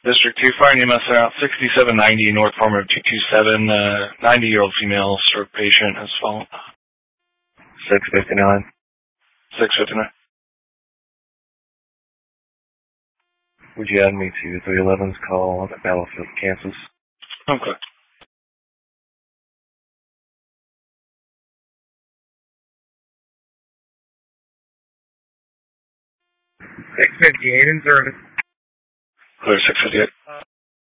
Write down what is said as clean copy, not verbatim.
District 2, fire EMS out 6790 North Farmer 227, 90-year-old female stroke patient has fallen. 659. 659. Would you add me to 311's call at Battlefield, Kansas? Okay. $658 in service. Clear 658.